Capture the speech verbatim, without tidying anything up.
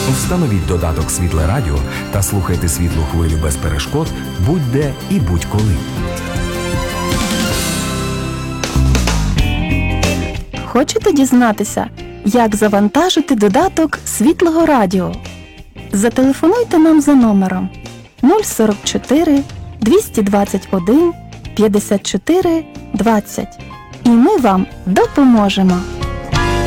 Встановіть додаток «Світле радіо» та слухайте світлу хвилю без перешкод будь-де і будь-коли. Хочете дізнатися, як завантажити додаток «Світлого радіо»? Зателефонуйте нам за номером нуль сорок чотири двісті двадцять один п'ятдесят чотири двадцять і ми вам допоможемо.